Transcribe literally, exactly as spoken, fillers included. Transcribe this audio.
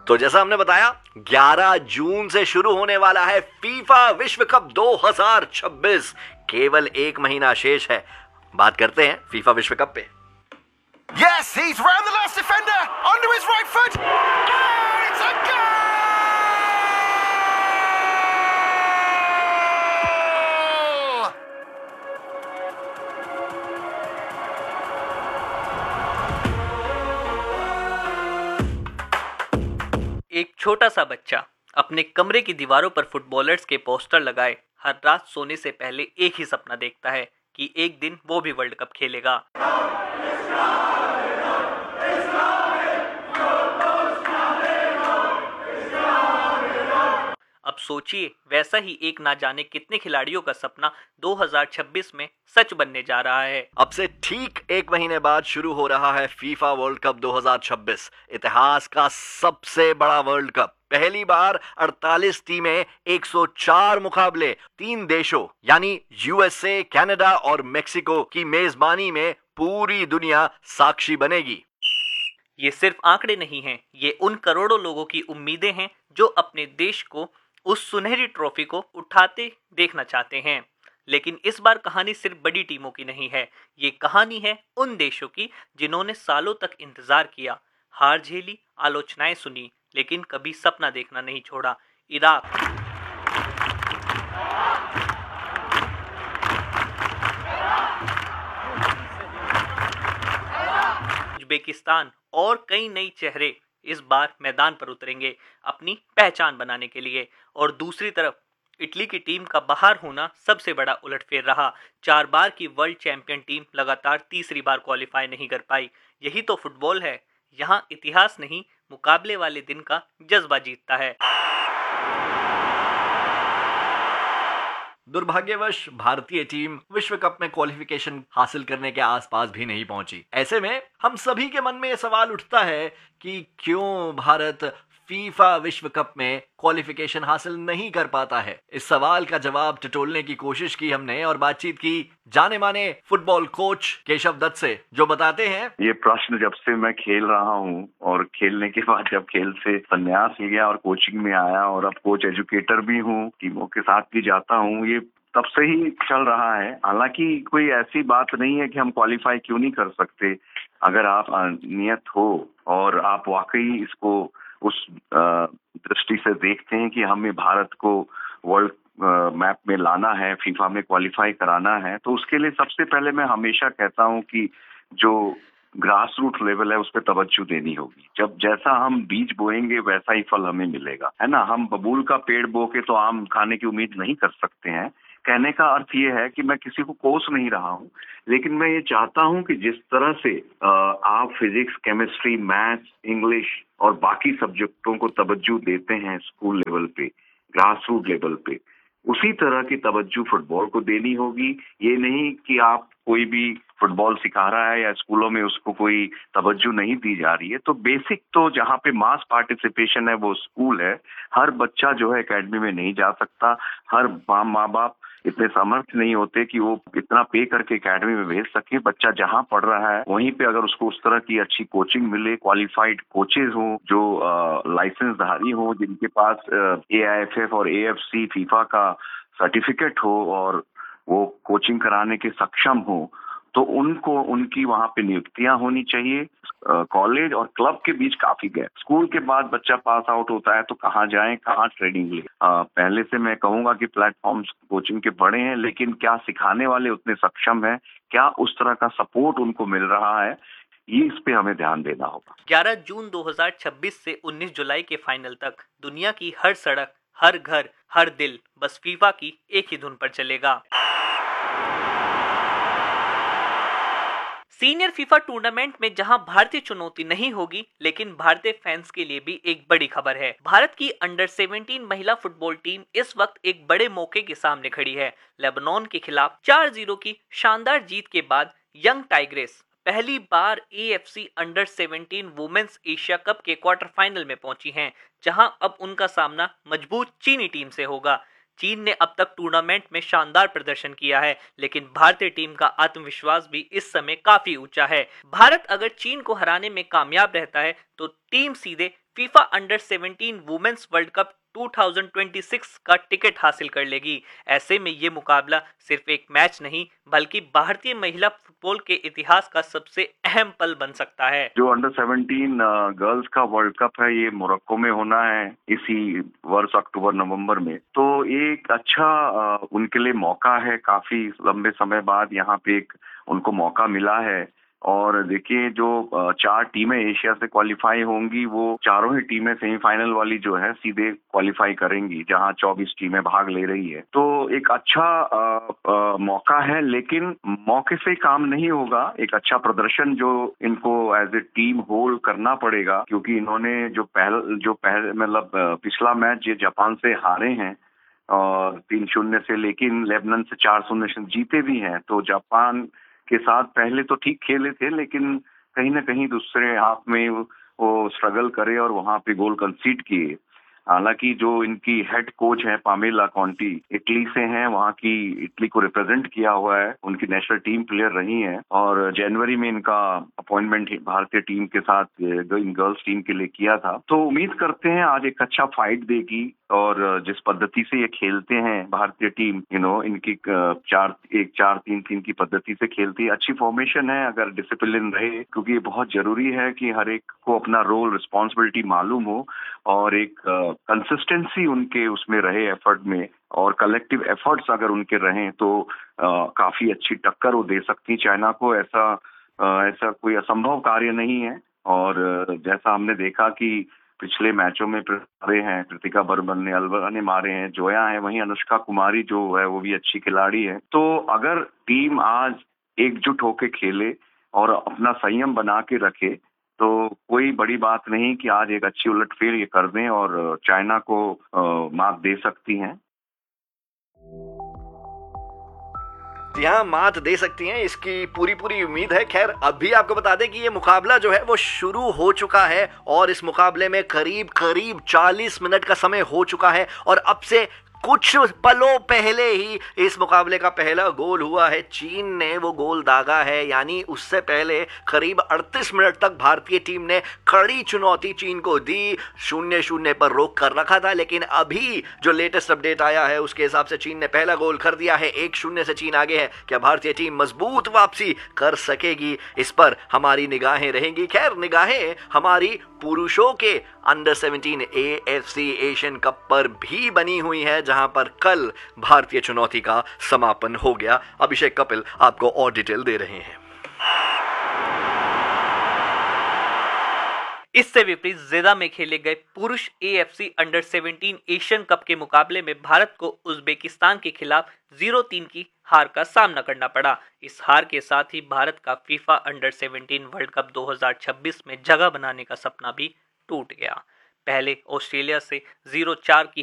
तो जैसा हमने बताया, ग्यारह जून से शुरू होने वाला है फीफा विश्व कप दो हज़ार छब्बीस। केवल एक महीना शेष है। बात करते हैं फीफा विश्व कप पे। Yes, he's round the last defender onto his right foot. Oh, it's a goal! एक छोटा सा बच्चा अपने कमरे की दीवारों पर फुटबॉलर्स के पोस्टर लगाए हर रात सोने से पहले एक ही सपना देखता है कि एक दिन वो भी वर्ल्ड कप खेलेगा। अब सोचिए, वैसा ही एक ना जाने कितने खिलाड़ियों का सपना दो हज़ार छब्बीस में सच बनने जा रहा है। अब से ठीक एक महीने बाद शुरू हो रहा है फीफा वर्ल्ड कप दो हज़ार छब्बीस, इतिहास का सबसे बड़ा वर्ल्ड कप। पहली बार अड़तालीस टीमें, एक सौ चार मुकाबले, तीन देशों यानी यूएसए, कनाडा और मेक्सिको की मेजबानी में पूरी दुनिया साक्षी बनेगी। ये सिर्फ आंकड़े नहीं हैं, ये उन करोड़ों लोगों की उम्मीदें हैं जो अपने देश को उस सुनहरी ट्रॉफी को उठाते देखना चाहते हैं। लेकिन इस बार कहानी सिर्फ बड़ी टीमों की नहीं है, ये कहानी है उन देशों की जिन्होंने सालों तक इंतजार किया, हार झेली, आलोचनाएं सुनी, लेकिन कभी सपना देखना नहीं छोड़ा। इराक, उज्बेकिस्तान और कई नए चेहरे इस बार मैदान पर उतरेंगे अपनी पहचान बनाने के लिए। और दूसरी तरफ इटली की टीम का बाहर होना सबसे बड़ा उलटफेर रहा। चार बार की वर्ल्ड चैंपियन टीम लगातार तीसरी बार क्वालिफाई नहीं कर पाई। यही तो फुटबॉल है, यहाँ इतिहास नहीं, मुकाबले वाले दिन का जज्बा जीतता है। दुर्भाग्यवश भारतीय टीम विश्व कप में क्वालिफिकेशन हासिल करने के आसपास भी नहीं पहुंची। ऐसे में हम सभी के मन में यह सवाल उठता है कि क्यों भारत फीफा विश्व कप में क्वालिफिकेशन हासिल नहीं कर पाता है। इस सवाल का जवाब टटोलने की कोशिश की हमने और बातचीत की जाने माने फुटबॉल कोच केशव दत्त से, जो बताते हैं, ये प्रश्न जब से मैं खेल रहा हूँ और खेलने के बाद जब खेल से संन्यास लिया और कोचिंग में आया और अब कोच एजुकेटर भी हूँ, टीमों के साथ भी जाता हूँ, ये तब से ही चल रहा है। हालांकि कोई ऐसी बात नहीं है कि हम क्वालिफाई क्यों नहीं कर सकते। अगर आप नियत हो और आप वाकई इसको उस दृष्टि से देखते हैं कि हमें भारत को वर्ल्ड मैप में लाना है, फीफा में क्वालिफाई कराना है, तो उसके लिए सबसे पहले मैं हमेशा कहता हूं कि जो ग्रास रूट लेवल है उस पर तवज्जो देनी होगी। जब जैसा हम बीज बोएंगे वैसा ही फल हमें मिलेगा, है ना। हम बबूल का पेड़ बो के तो आम खाने की उम्मीद नहीं कर सकते हैं। कहने का अर्थ ये है कि मैं किसी को कोस नहीं रहा हूँ, लेकिन मैं ये चाहता हूँ कि जिस तरह से आप फिजिक्स, केमिस्ट्री, मैथ्स, इंग्लिश और बाकी सब्जेक्टों को तवज्जो देते हैं स्कूल लेवल पे, ग्रास रूट लेवल पे, उसी तरह की तवज्जो फुटबॉल को देनी होगी। ये नहीं कि आप कोई भी फुटबॉल सिखा रहा है या स्कूलों में उसको कोई तवज्जो नहीं दी जा रही है। तो बेसिक तो जहाँ पे मास पार्टिसिपेशन है वो स्कूल है। हर बच्चा जो है एकेडमी में नहीं जा सकता। हर माँ बाप इतने सामर्थ्य नहीं होते कि वो इतना पे करके एकेडमी में भेज सके। बच्चा जहाँ पढ़ रहा है वहीं पे अगर उसको उस तरह की अच्छी कोचिंग मिले, क्वालिफाइड कोचेज हों जो लाइसेंस धारी हों, जिनके पास ए आई एफ एफ और ए एफ सी फीफा का सर्टिफिकेट हो और वो कोचिंग कराने के सक्षम हो, तो उनको उनकी वहाँ पे नियुक्तियां होनी चाहिए। कॉलेज और क्लब के बीच काफी गैप। स्कूल के बाद बच्चा पास आउट होता है तो कहाँ जाएं, कहाँ ट्रेनिंग ले। पहले से मैं कहूंगा कि प्लेटफॉर्म्स कोचिंग के बड़े हैं, लेकिन क्या सिखाने वाले उतने सक्षम हैं, क्या उस तरह का सपोर्ट उनको मिल रहा है, ये इस पे हमें ध्यान देना होगा। ग्यारह जून दो हज़ार छब्बीस से उन्नीस जुलाई के फाइनल तक दुनिया की हर सड़क, हर घर, हर दिल बस फीफा की एक ही धुन पर चलेगा। सीनियर फीफा टूर्नामेंट में जहां भारतीय चुनौती नहीं होगी, लेकिन भारतीय फैंस के लिए भी एक बड़ी खबर है। भारत की अंडर सत्रह महिला फुटबॉल टीम इस वक्त एक बड़े मौके के सामने खड़ी है। लेबनान के खिलाफ चार शून्य की शानदार जीत के बाद यंग टाइग्रेस पहली बार ए एफ सी अंडर सत्रह वुमेन्स एशिया कप के क्वार्टर फाइनल में पहुंची हैं, जहां अब उनका सामना मजबूत चीनी टीम से होगा। चीन ने अब तक टूर्नामेंट में शानदार प्रदर्शन किया है, लेकिन भारतीय टीम का आत्मविश्वास भी इस समय काफी ऊंचा है। भारत अगर चीन को हराने में कामयाब रहता है तो टीम सीधे FIFA under seventeen women's world cup दो हज़ार छब्बीस का टिकट हासिल कर लेगी। ऐसे में ये मुकाबला सिर्फ एक मैच नहीं बल्कि भारतीय महिला फुटबॉल के इतिहास का सबसे अहम पल बन सकता है। जो अंडर सेवनटीन गर्ल्स का वर्ल्ड कप है ये मोरक्को में होना है इसी वर्ष अक्टूबर नवंबर में। तो एक अच्छा uh, उनके लिए मौका है, काफी लंबे समय बाद यहाँ पे एक उनको मौका मिला है। और देखिए जो चार टीमें एशिया से क्वालिफाई होंगी वो चारों ही टीमें सेमीफाइनल वाली जो है सीधे क्वालिफाई करेंगी, जहां चौबीस टीमें भाग ले रही है। तो एक अच्छा आ, आ, मौका है, लेकिन मौके से काम नहीं होगा। एक अच्छा प्रदर्शन जो इनको एज ए टीम होल्ड करना पड़ेगा, क्योंकि इन्होंने जो पहल जो पहले मतलब पिछला मैच ये जापान से हारे हैं और तीन शून्य से, लेकिन लेबनान से चार शून्य से जीते भी हैं। तो जापान के साथ पहले तो ठीक खेले थे, लेकिन कहीं ना कहीं दूसरे हाफ में वो स्ट्रगल करे और वहां पे गोल कंसीड किए। हालांकि जो इनकी हेड कोच है पामेला कॉन्टी, इटली से हैं, वहाँ की इटली को रिप्रेजेंट किया हुआ है, उनकी नेशनल टीम प्लेयर रही हैं और जनवरी में इनका अपॉइंटमेंट भारतीय टीम के साथ इन गर्ल्स टीम के लिए किया था। तो उम्मीद करते हैं आज एक अच्छा फाइट देगी और जिस पद्धति से ये खेलते हैं भारतीय टीम, यू नो इनकी चार एक चार तीन तीन की पद्धति से खेलती है, अच्छी फॉर्मेशन है। अगर डिसिप्लिन रहे, क्योंकि ये बहुत जरूरी है कि हर एक को अपना रोल रिस्पॉन्सिबिलिटी मालूम हो और एक कंसिस्टेंसी उनके उसमें रहे एफर्ट में, और कलेक्टिव एफर्ट्स अगर उनके रहें तो आ, काफी अच्छी टक्कर वो दे सकती चाइना को। ऐसा आ, ऐसा कोई असंभव कार्य नहीं है। और जैसा हमने देखा कि पिछले मैचों में मारे हैं, कृतिका बर्मन ने, अलवा ने मारे हैं, जोया है, वहीं अनुष्का कुमारी जो है वो भी अच्छी खिलाड़ी है। तो अगर टीम आज एकजुट होके खेले और अपना संयम बना के रखे तो कोई बड़ी बात नहीं कि आज एक अच्छी उलटफेर ये कर दें और चाइना को मात दे सकती हैं। यहाँ मात दे सकती हैं, इसकी पूरी पूरी उम्मीद है। खैर अभी आपको बता दें कि ये मुकाबला जो है वो शुरू हो चुका है और इस मुकाबले में करीब करीब चालीस मिनट का समय हो चुका है और अब से कुछ पलों पहले ही इस मुकाबले का पहला गोल हुआ है। चीन ने वो गोल दागा है, यानी उससे पहले करीब अड़तीस मिनट तक भारतीय टीम ने कड़ी चुनौती चीन को दी, शून्य शून्य पर रोक कर रखा था। लेकिन अभी जो लेटेस्ट अपडेट आया है उसके हिसाब से चीन ने पहला गोल कर दिया है, एक शून्य से चीन आगे है। क्या भारतीय टीम मजबूत वापसी कर सकेगी, इस पर हमारी निगाहें रहेंगी। खैर निगाहें हमारी पुरुषों के under seventeen A F C Asian cup पर भी बनी हुई है, जहां पर कल भारतीय चुनौती का समापन हो गया। अभिषेक कपिल आपको और डिटेल दे रहे हैं। इससे विपरीत जेदा में खेले गए पुरुष A F C under seventeen Asian cup के मुकाबले में भारत को उज्बेकिस्तान के खिलाफ जीरो तीन की हार का सामना करना पड़ा। इस हार के साथ ही भारत का FIFA under seventeen world cup दो हज़ार छब्बीस में जगह बनाने का सपना भी टूट गया। पहले ऑस्ट्रेलिया से जीरो चार की